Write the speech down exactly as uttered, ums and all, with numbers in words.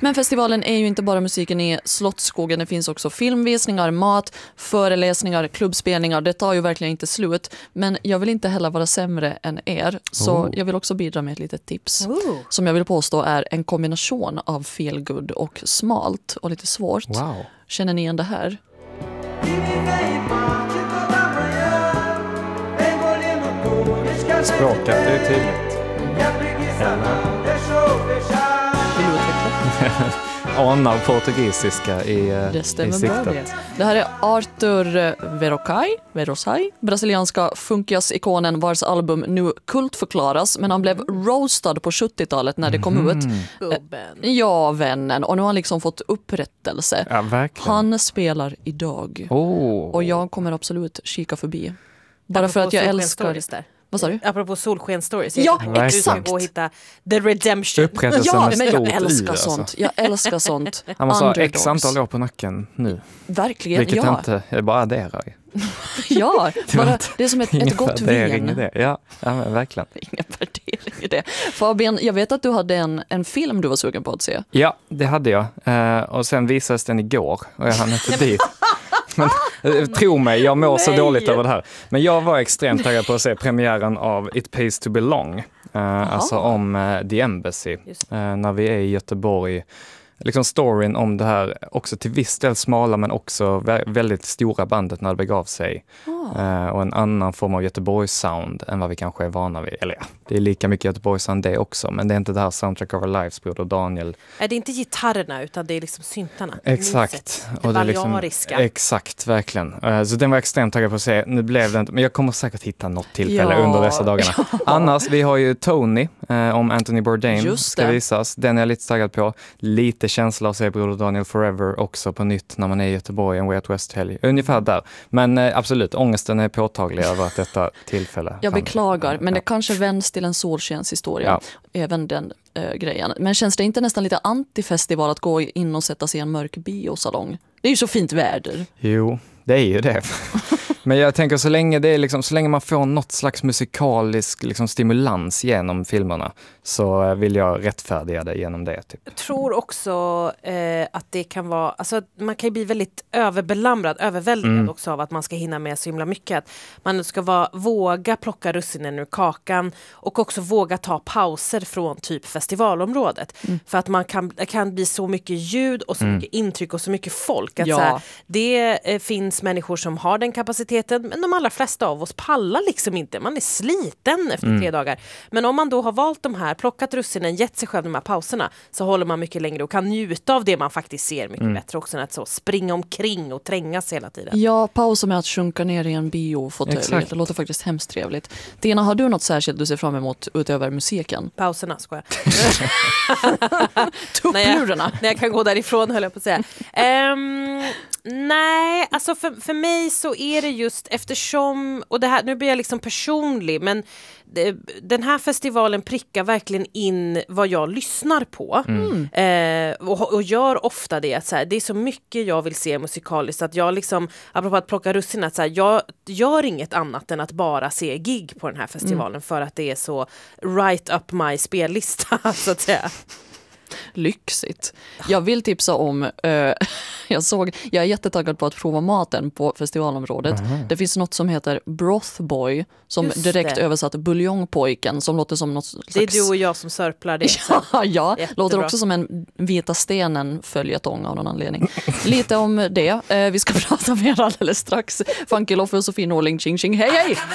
Men festivalen är ju inte bara musiken i Slottsskogen. Det finns också filmvisningar, mat, föreläsningar, klubbspelningar. Det tar ju verkligen inte slut. Men jag vill inte heller vara sämre än er. Så oh. jag vill också bidra med ett litet tips. Oh. Som jag vill påstå är en kombination av feelgood och smalt och lite svårt. Wow. Känner ni igen det här? Språket är tydligt. Vill du utveckla? Anar portugisiska i, det stämmer i siktet. Bra det. Det här är Arthur Verocai, Verocai, brasilianska funkias-ikonen vars album nu kultförklaras, men han blev roastad på sjuttiotalet när det kom mm. ut. Gubben. Ja, vännen. Och nu har han liksom fått upprättelse. Ja, verkligen. Han spelar idag. Oh. Och jag kommer absolut kika förbi. Bara för att jag älskar... Vad sa du? Apropå solsken-stories. Ja, exakt. Och hitta the redemption. Ja, men jag älskar sånt. Alltså. Jag älskar sånt. Han måste ha x antal år på nacken nu. Verkligen, Vilket ja. inte är bara adderar. Ja, bara, det är som ett, ett gott vin. Det. Ja, ja men verkligen. Ingen värdering i det. Fabian, jag vet att du hade en, en film du var sugen på att se. Ja, det hade jag. Uh, och sen visades den igår och jag hann inte dit. Men tro mig, jag mår så dåligt över det här. Men jag var extremt taggad på att se premiären av It Pays to Belong. Uh, alltså om uh, The Embassy. Uh, när vi är i Göteborg. Liksom storyn om det här också till viss del smala men också vä- väldigt stora bandet när det begav sig. Oh. Uh, och en annan form av Göteborgs sound än vad vi kanske är vana vid. Eller ja, det är lika mycket Göteborgs sound det också, men det är inte det här Soundtrack of Our Lives, broder Daniel. Är det inte gitarrerna utan det är liksom syntarna? Exakt. Det, och det är liksom, exakt, verkligen. Uh, så den var extremt taggad på att se. Nu blev det inte, men jag kommer säkert hitta något tillfälle ja. under dessa dagarna. Ja. Annars, vi har ju Tony uh, om Anthony Bourdain ska visas. Den är jag lite taggad på. Lite känsla att se broder Daniel Forever också på nytt när man är i Göteborg en Way Out West-helg. Ungefär där. Men eh, absolut, ångesten är påtaglig över att detta tillfälle. Jag kan, beklagar, ja. men det kanske vänds till en solskenshistoria. Ja. Även den äh, grejen. Men känns det inte nästan lite antifestival att gå in och sätta sig i en mörk biosalong? Det är ju så fint väder. Jo, det är ju det. Men jag tänker så länge det är liksom, så länge man får något slags musikalisk liksom, stimulans genom filmerna så vill jag rättfärdiga det genom det. Typ. Jag tror också eh, att det kan vara, alltså man kan ju bli väldigt överbelamrad, överväldigad mm. också av att man ska hinna med så himla mycket. Att man ska vara, våga plocka russinen ur kakan och också våga ta pauser från typ festivalområdet. Mm. För att man kan, det kan bli så mycket ljud och så mm. mycket intryck och så mycket folk. Att ja. så här, det eh, finns människor som har den kapaciteten. Men de allra flesta av oss pallar liksom inte. Man är sliten efter mm. tre dagar. Men om man då har valt de här, plockat russinen, gett sig själv de här pauserna, så håller man mycket längre och kan njuta av det man faktiskt ser mycket mm. bättre också än att så springa omkring och trängas hela tiden. Ja, pausa med att sjunka ner i en biofåtölj. Det låter faktiskt hemskt trevligt. Tina, har du något särskilt du ser fram emot utöver musiken? Pauserna, skojar. Tupplurarna. När, när jag kan gå därifrån, höll jag på att säga. Um, nej, alltså för, för mig så är det just eftersom, och det här, nu blir jag liksom personlig, men det, den här festivalen prickar verkligen in vad jag lyssnar på mm. eh, och, och gör ofta det att så här, det är så mycket jag vill se musikaliskt att jag liksom, apropå att plocka russin, att så här, jag gör inget annat än att bara se gig på den här festivalen mm. för att det är så right up my spellista så att säga. Lyxigt. Jag vill tipsa om, eh, jag såg, jag är jättetaggad på att prova maten på festivalområdet. Mm. Det finns något som heter Broth Boy, som Just direkt det. översatt buljongpojken, som låter som något slags... Det är du och jag som sörplar det. ja, ja. Jättebra. Låter också som en Vita stenen följetong av någon anledning. Lite om det. Eh, vi ska prata mer alldeles strax. Funky Loffe och Sofie Norling, ching ching, hej hej!